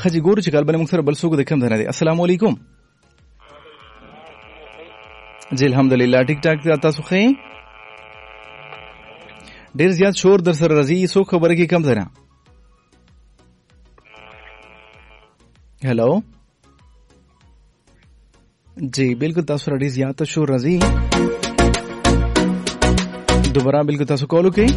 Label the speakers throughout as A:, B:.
A: خجی ګورو چې کال باندې موږ سره بل څوک د کم نه دی. السلام علیکم. جی الحمدلله ټیک ټاک تاسو خې ډیر زیات شور در سره راځي سو خبره کې کم ځنه. هلو جی بالکل تاسو را ډیر زیات شور راځي دوباره بالکل تاسو کول کوي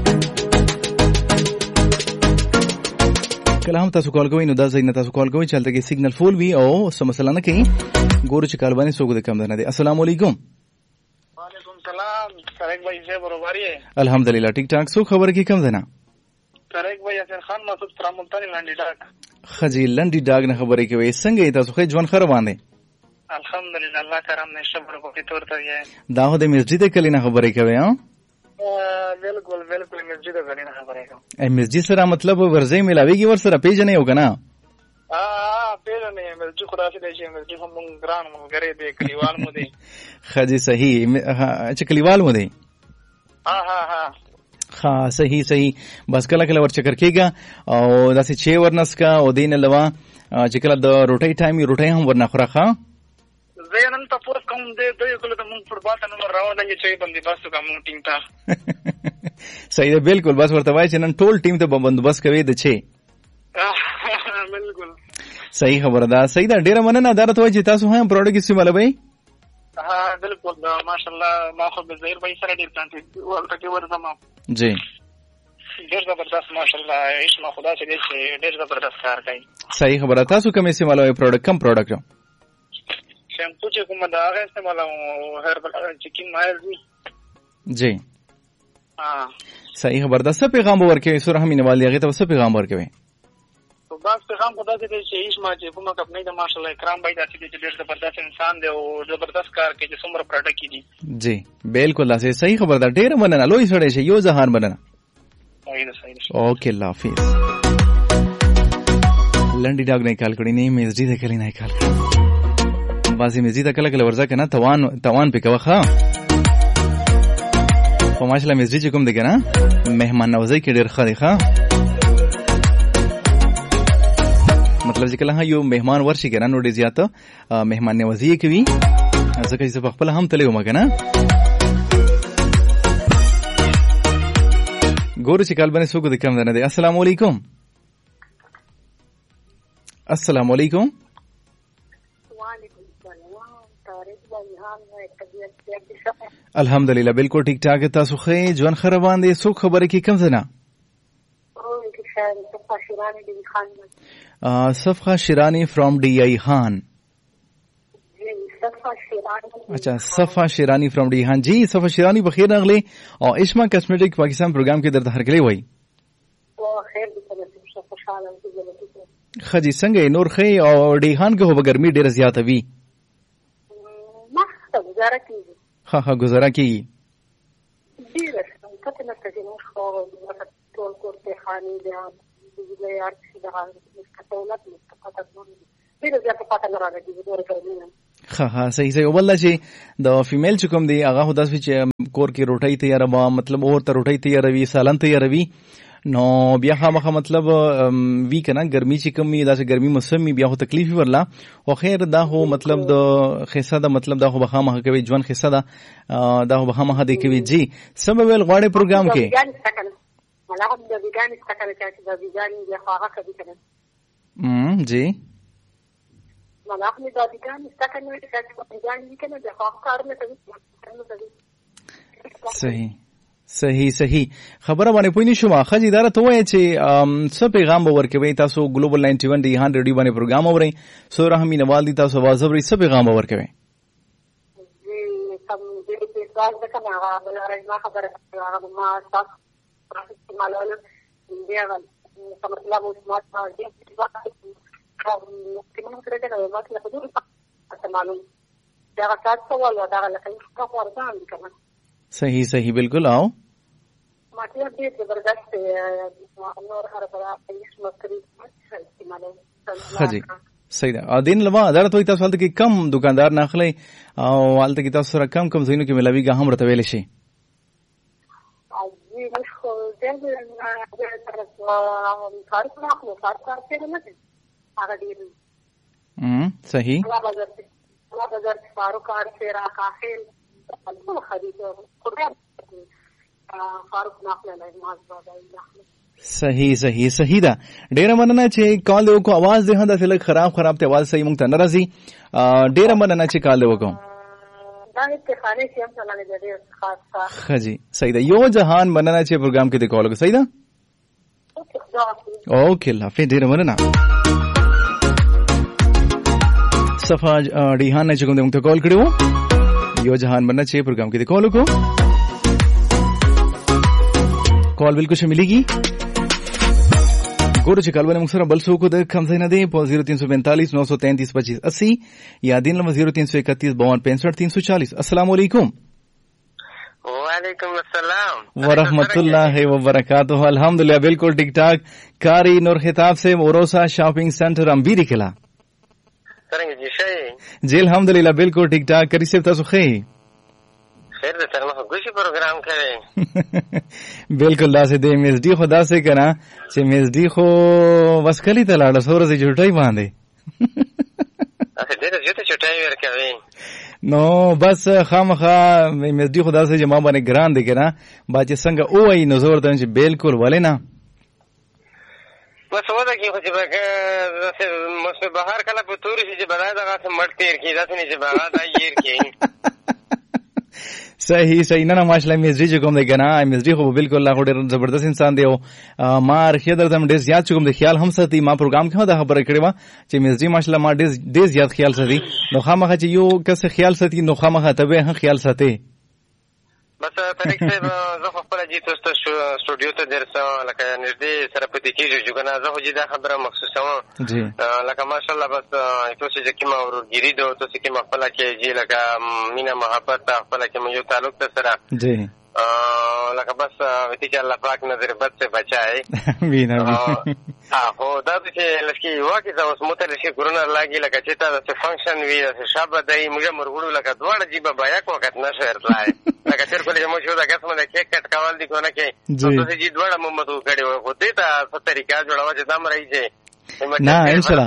A: کله هم تاسو کول کوي نو دا ځای نه تاسو کول کوي چلته کې سیګنل فول وي او څه مسله نه کوي ګورو چې کال باندې سوګ د کم نه دی. السلام علیکم.
B: وعلیکم السلام طارق بھائی سے برابری ہے
A: الحمدلله ٹھیک ٹھاک سو خبر کی کم دینا
B: طارق بھائی یاسر خان مسعود تر ملتانی لنډی ډاګ
A: خجی لنډی ډاګ نه خبرې کوي څنګه تاسو خې ژوند خره باندې
B: الحمدلله الله کرم نشه برابری تور ته یې
A: دا د مسجد کلی نه خبرې کوي ها
B: بالکل بالکل مسجد کلی نه خبرې کوي
A: مسجد سره مطلب ورځي ملاويږي ور سره پیژنې یو کنه
B: پیژنې مسجد خدا سي دی چې مسجد هم ګران ملګری دی کلیوال مو دی
A: خجی صحیح چې کلیوال مو دی ها صحیح بس کله کله ور چکر کېګا او داسې چې ورنس کا او دین لوا چې کله د روټي ټایم روټي هم ورنه خورخه
B: زینن تاسو کوم دې د یو کله د مونږ فوټبال ته نو راوړل چې بندي بس کوم ټیم ته
A: صحیح ده بالکل بس ورته وای چې نن ټول ټیم ته بندوبست کوي د چې
B: بالکل
A: صحیح خبره ده صحیح ده ډیره مننه دا راته وای چې تاسو هم پروډکټ استعمالوي
B: بالکل ماشاءالله ما خو به زهیر بھائی سره ډیر پلان ورته کې ورته
A: جی
B: ډیر زبردست ماشاءالله اسما خدا چې ډیر زبردست کار کوي
A: صحیح خبره تاسو کوم استعمالوي پروډکټ کم پروډکټ
B: شیمپو چې کومه دا هغه استعمالوم هربل چکن مایل
A: جی صحیح خبر ده څه پیغام ورکوي سره هم نیوالي هغه ته څه پیغام ورکوي
B: تو بس پیغام خدا دې چې اسما چې کومه کپنې د ماشاءالله اکرام بھائی داسې چې ډیر زبردست انسان دی او زبردست کار کوي چې څومره پروډکټ دي
A: جی بالکل تاسو صحیح خبر ده ډیر مننه لوی سړی شي یو ځهان مننه اوکې الله حافظ. لنډی ډاګ نه کال کړی نه میزدی د کلی نه کال کړی بازي مزید کله کله ورځه کنه توان پکوه ښا خو ماشاءالله مزید کوم دی کنه مهمان نوازي کې ډیر ښه دی ښا مطلب چې کله یو مهمان ورشي کنه نو ډیر زیاته مهمان نوازي کوي ځکه چې په خپل هم تلې ومه کنه ګورو چې کال باندې څوک د کم نه دی. السلام علیکم. السلام علیکم. الحمدلله بالکل ٹھیک ٹھاک تاسو خې ژوند خره باندې څوک خبره کې کم زنه صفحه شیرانی فرام ڈی آئی خان اچھا صفحه شیرانی فرام ڈی خان جی صفحه شیرانی بخیر راغلی او اسما کاسمیټک پاکستان پروګرام کې درته هرکلی وای خجی څنګه نور خې او ډی خان کې هو ګرمي ډیره زیاته وی ها گزاره کی
C: ډیره پته نه کوي نو خو ټول کوټه خاني دي د ارتي د کټولات مستقطه ډیره زیاته پته نه راغلي د ډیره ګرمي
A: ها صحیح والله چې د فیمیل چې کوم دی هغه هدا چې کور کې روټي تیار ما مطلب اور ته روټي تیاروي سالن تیاروي نو بیا خامخه مطلب وی کنه ګرمي چې کمی دا چې ګرمي موسم بیا هو تکلیف ورلا او خیر دا هو مطلب د خصه دا مطلب دا هو بخامه کوي ژوند خصه دا هو بخامه دی کوي جی سبب ول غواړي پروګرام کې
C: ملعب د ویګان څخه چې د ویګان دی هغه کوي کنه
A: جی
C: ملعب د ویګان څخه نو چې د ویګان دی کنه د هغه کار نه کوي
A: صحیح خبره باندې پوینې شو ما خځې اداره ته وایي چې څه پیغام به ورکوي تاسو ګلوبل 91 دی هان ریډیو باندې پروګرام اورئ سوره هم نوال دي تاسو आवाज اورئ څه پیغام به ورکوي
C: سم دې په سوال د کومه هغه راځه خبره هغه ما تاسو مالونه بیا مطلب اوس ما دې کوم څه راځي نو ما څه خبره معلوم دا تاسو ولا دا لکه څه ورته کوم
A: صحیح بالکل آؤ
C: مطلب دې زبردست نور هر برابر اسمه کړی
A: خجی صحیح ده دین لوا اداره توي تاسو حالت کې کم دکاندار ناخلي او حالت کې تاسو سره کم زینو کې ملاویږي هم رته ویل شي
C: مش خو دې نه کار کوي هغه ډېر
A: صحیح
C: الله بازار فاروق آر سیرا کاخیل ټول خرید خدای فاروق ناخله ماز بابا
A: صحیح صحیح صحیح ده. ډیره مننه چې کال دی وکړو. आवाज دې هدا لږ خراب ته आवाज صحیح مونږ ته نه راځي. ډیره مننه چې کال دی وکړو.
C: دا اتخانه چې هم څنګه دې خاص
A: خجی صحیح ده. یو جهان مننه چې پروګرام کې د کال وکړو. صحیح ده. اوکې الله حافظ. ډیره مننه. صفا ډیهان نه چې کوم دې ته کال کړو. یو جهان مننه چې پروګرام کې د کال وکړو. کال بالکل شاملېږي. ګورو چې کالونه موږ سره بل څوک د کم ځای نه دی په 0345 933 25 80 یا دین نمبر 0331 52 65 340. السلام علیکم.
D: وعلیکم السلام
A: ورحمۃ اللہ وبرکاتہ. الحمدللہ بالکل ٹھیک ٹھاک. کاری نور خطاب سے موروسا شاپنگ سینٹر امبیری کلا
D: څنګه جی شي
A: جی الحمدللہ بالکل ٹھیک ٹھاک. کری سے تاسو خیر
D: خیر د تر مخه ګوشي پروګرام کوي
A: بالکل دا سه د ام اس ډي خدا سے کنا چې ام اس ډي خو وسکلی ته لاړ سور سي جټای باندې
D: اته دې ته چټای ورکوي
A: نو بس خامخا ام اس ډي خدا سے جما باندې ګران دي کنه با چې څنګه اوای نو زور ته چې بالکل ولې نه
D: بس ودا کې خو چې مس بهر کله په توري چې بلای دغه مړ تیر کی ځکه نه چې بهر دا ير کی
A: صحیح صحیح. نه ماشاءالله میزری چې کوم دی کنه میزری خو بالکل الله ډېر زبردست انسان دی او ما رخصت درته ډېر زیات کوم دی خیال هم ساتي. ما پروګرام کې دا خبره کړې و چې میزری ماشاءالله ما ډېر زیات خیال ساتي. نو خامخا چې یو کس خیال ساتي نو خامخا ته به خیال ساتي.
D: بس طریق صاحب زه خپل جی تاسو سټوډیو ته درسم لکه نږدې سره پدې کېږي چې کنه زه خو دا خبره مخصوصه و
A: جی
D: لکه ماشاءالله بس تاسو چې کوم ورګری دو تاسو کې خپل کې جی لکه مینا محبت خپل کې یو تعلق سره
A: جی
D: لکه بس وتی چې الله پاک نظر بد سے بچائے
A: مینا
D: هو دا چې لکه واکه دا اوس متل شي ګورنر لاګي لکه چې تا د فنکشن وی د شابه دای موږ مرغړو لکه دواړه جيبه بیا کو وخت نشه ارتلای لکه تر کله مو شو دا قسمه د کیک کټ کول دي کو نه کې تاسو چې دواړه محمد وکړي خو دې ته څه طریقہ جوړاوه چې دم راځي
A: نه انشاءالله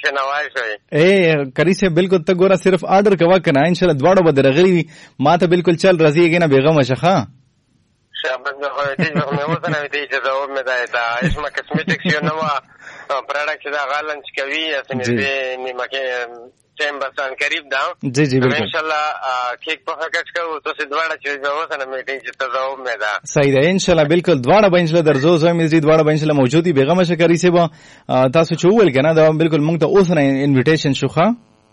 A: اے کری سے بالکل ته ګوره صرف آرډر کوا کنه انشاءالله دواړه به درغلی ما ته بالکل چل راځيږي نه بیغمه شخه
D: شابه نو دې مې وځنه دې چې دا مې دا اسمه کسمیټکس یو نو پروډکټ دا غالنچ کوي اسنه دې نیمه کې چمبرسان قریب دا
A: جی جی بالکل
D: انشاءالله کیک په حقیقت کو تو سي دواړه چې وځنه مې دې چې تاسو مې دا
A: صحیح ده انشاءالله بالکل دواړه به انشاءالله درځو زه مې دې دواړه به انشاءالله موجودي بیغمه شکرې سه به تاسو چول کنه دا بالکل موږ ته اوس نه انویټیشن شوخه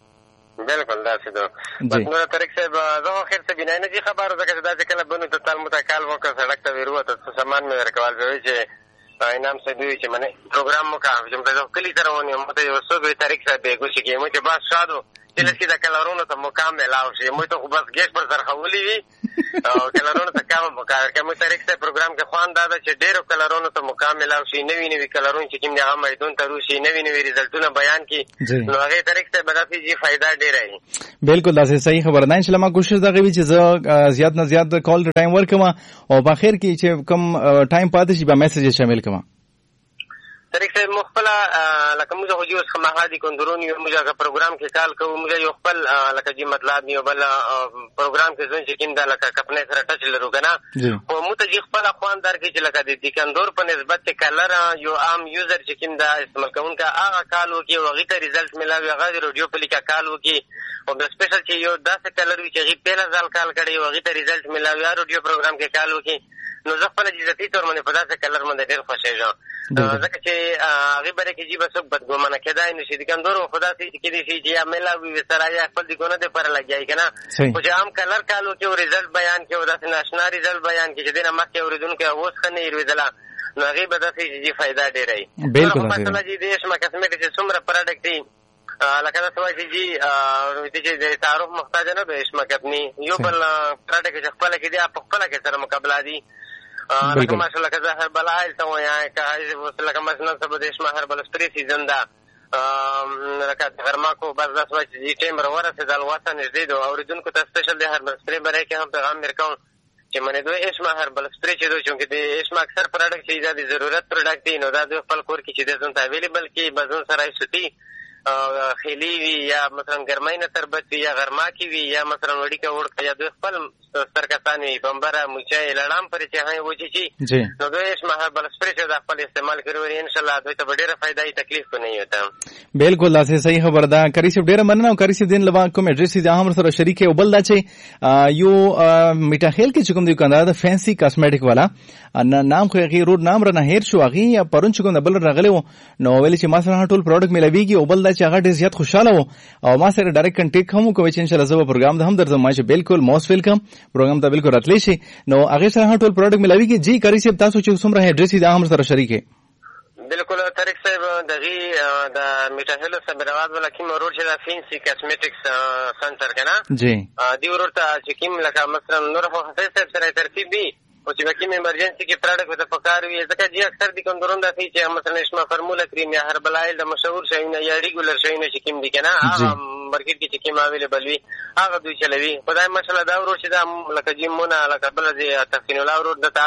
D: بالکل دا څه ده بس نو طریق صاحب زه خیر څه بنا نه دي خبر زکه دا چې کله بنو ته تل متکال وکړ سړک ته ورو ته سامان مې ورکول به چې انعام صاحب وی چې منه پروګرام مو کا چې په کلی ترونه مو ته یو څو به طریق صاحب به ګوشي کې مو ته با شادو چې لکه دا کلرونو ته مکمل او شي مو ته خو بس ګیس پر سر خولي وی او کلرونو ته کوم مکمل کوم طریق صاحب پروګرام کې خوان دا چې ډیرو کلرونو ته مکمل او شي نوی کلرون چې کوم هغه میدون ته روشي نوی ریزلټونه بیان کی نو هغه طریق صاحب دا فيجي فائدہ ډیر دی.
A: بالکل دا صحیح خبره ده. انشاءالله ما کوشش دا کوي چې زه زیات نه زیات کال ټایم ورکم او په اخر کې چې کم ټایم پاتې شي به میسج شامل کړم.
D: طریق صاحب مخبل لکه موږ خو جوړ خما هادي کندرونی موږ هغه پروګرام کې کال کوو موږ یو خپل لکه جی مطلب نیو بل پروګرام کې ځین چې کیندا لکه خپل سره ټچ لرو کنه او موږ ته خپل خواندار کې چې لکه د کندور په نسبت کلر یو عام یوزر چې کیندا استعمال کوونکا هغه کال وکي او غي ته رزلټ ملاوي هغه رادیو په لیکا کال وکي او د سپیشل چې یو 10 کلر وی چې غي په ځل کال کړي او غي ته رزلټ ملاوي رادیو پروګرام کې کال وکي نو زه خپل جزئي تور باندې په داسې کلر باندې ډېر خوشاله ځکه چې هغه بره کې جيبه څوک بدګمانه کېدای نشي د کندورو خدا سي کې دي چې یا ملا وي سره یا خپل د ګونه د پر لګي کنه خو چې عام کلر کالو کې رزلټ بیان کې او داسې ناشنا رزلټ بیان کې چې دینه مکه اوریدونکو اوس خنه یرویدله نو هغه به داسې چې فائدہ ډېر دی.
A: بالکل
D: مثلا چې دیش ما کسمیټک چې څومره پروډکټ دي لکه دا سوای چې چې د تعارف محتاج نه به اسمه کپنی یو بل پروډکټ چې خپل کې دی په خپل کې سره مقابله دي لکه ماشاءالله که زهر بلایل ته وایي که لکه مثلا سبا دیش ما هر بل سپری سیزن ده لکه غرما کو بس داس وایي چې ټیم ورسېدل وطن نږدې دو اوریدونکو ته سپیشل د هر بل سپری برای کې هم پیغام ورکوم چې منه دوی اسما هربل سپری چې دوی چونکې د اسما اکثر پروډکټ چې د ضرورت پروډکټ دي نو دا د خپل کور کې چې د ځون ته اویلیبل کې بزون سره سټي خېلی وی یا مثلا ګرمای نه تربت یا غرما کې وی یا مثلا وړي کا وړ یا د خپل سرکسان وی بمبره موچه لړام پر چې هي وږي چې نو دوی اسما هربل سپری چې د خپل استعمال کوي ان شاء الله دوی ته ډېره فائدہ تکلیف کو نه وتا.
A: بالکل دا صحیح خبر ده. کری سی ډېر مننه او کری سی دین لوا کوم ایڈریس دي هم سره شریک او بل دا چې یو میټا خیل کې کوم دی کاندار د فینسی کاسمیټک والا نام خو غیر روډ نام را نه هیر شو اغي یا پرون چې کوم بل راغلی نو ویل چې ما سره ټول پروډکټ ملويږي او بل دا چې هغه ډېر زیات خوشاله وو او ما سره ډایرکټ کنټیکټ هم کوي چې ان شاء الله زو پروګرام د هم درځم ما چې بالکل موست ویلکم پروګرام ته بالکل راتلی شي نو هغه سره ټول پروډکټ ملويږي جی کری سی تاسو چې څومره ایڈریس دي هم سره شریک
D: بالکل طارق صاحب دغه د میټاهلو صبرواز ولا کوم ورور چې د فینسی کاسمیټکس سنټر کنه
A: جی
D: دی ورور ته چې کوم لکه مثلا نور خو حفیظ صاحب سره ترتیب دی او چې کوم ایمرجنسي کې پروډکټ د پکار وي ځکه چې اکثر دي کوم درونده فی چې مثلا اسما فارمولا کریم یا هربل آیل د مشهور شوینه یا ریګولر شوینه چې کوم دي کنه هغه مارکیټ کې چې کوم اویلیبل وي هغه دوی چلوي خدای ماشاءالله دا ورور چې دا لکه جیمونه لکه بل دي تفصیل الله ورور دته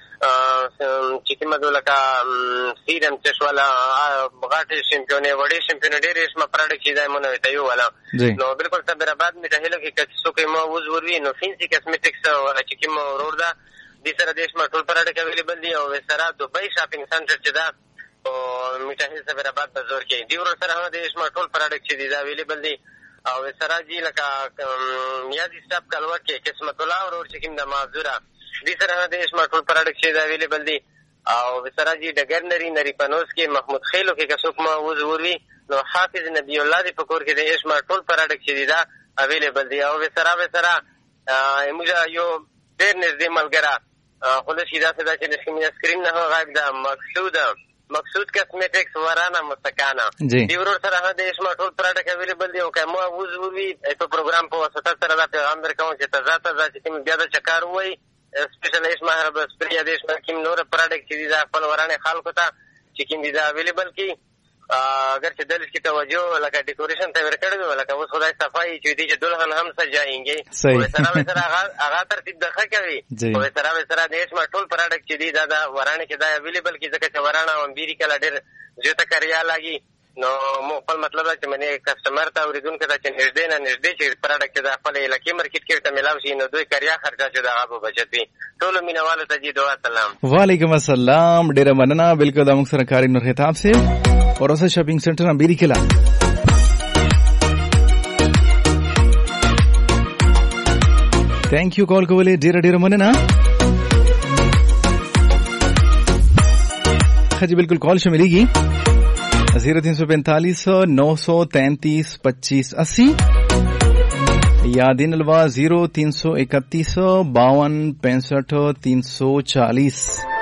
D: چې کومه دولکه سیرم چشوالا غاټه شیمپیونه وړي شیمپیونه ډېر اسمه پروډکټ چې دایمونه وي ته یو والا نو بالکل صبرآباد میټاهلو کې کڅو کې مو وزوري نو فینسی کاسمیټکس ولا چې کوم ورور دا د سره د اسمه ټول پروډکټ اویلیبل دي او سره دوبۍ شاپینګ سنټر چې دا او میټاهل صبرآباد په زور کې دی ور سره د اسمه ټول پروډکټ چې دا اویلیبل دي او سره جی لکه میادي سټاپ کلوټ کې قسمت الله ورور چې کوم د معذوره دي سره د اسما ټول پروډکټ چې دا اویلیبل دي او سره جی ډګر نری پنوس کې محمود خیلو کې کڅوک ما وزوري نو حافظ نبی الله دی په کور کې د اسما ټول پروډکټ چې دا اویلیبل دي او سره موږ یو ډېر نږدې ملګری خو د شیدا سره چې د سکرین نه غایب ده مقصود کاسمیټکس ورانه مستکانه دی ورور سره د اسما ټول پروډکټ اویلیبل دي او کوم وزوري په پروګرام په واسطه سره دا پیغام درکوم چې تازه چې بیا د چکر وای سپیشل اسما هرب سپری د اسما کوم نور پروډکټ چې دا خپل ورانه خلکو ته چې کوم دي دا اویلیبل کی اگر چې دلته کې توجه لکه ډیکوریشن ته ورکړو لکه اوس خدای صفای چې دې چې دلهن هم سجاینګي او سره هغه ترتیب دغه کوي او سره د اسما ټول پروډکټ چې دي دا ورانه کې دا اویلیبل کی ځکه چې ورانه او امریکا لا ډېر زیاته کاریا لګي نو مو خپل مطلب چې منه کسٹمر ته اوریدونکو ته چې نږدې چې پروډکټ دا خپل علاقې مارکیټ کې ته ملاوي شي نو دوی کاریا خرچه چې دا غو بچت وي ټول مینوالو ته جی دعا سلام
A: وعلیکم السلام ډېر مننه بالکل د موږ سره کاری نور خطاب سے اوروسه شاپینګ سنټر امریکا थैंक यू कॉल को बोले ढेर مننه जी बिल्कुल कॉल से मिलेगी 0345 933 2580 या दिन अलवा 0331 52 65 340